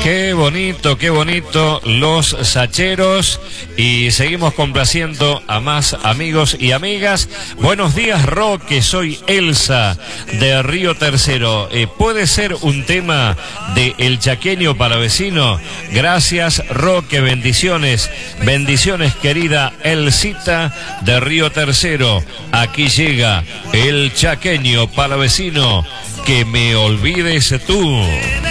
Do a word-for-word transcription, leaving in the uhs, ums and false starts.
Qué bonito, qué bonito los sacheros, y seguimos complaciendo a más amigos y amigas. Buenos días, Roque, soy Elsa de Río Tercero. Eh, ¿Puede ser un tema de El Chaqueño Palavecino? Gracias, Roque, bendiciones, bendiciones, querida Elsita de Río Tercero. Aquí llega El Chaqueño Palavecino, que me olvides tú.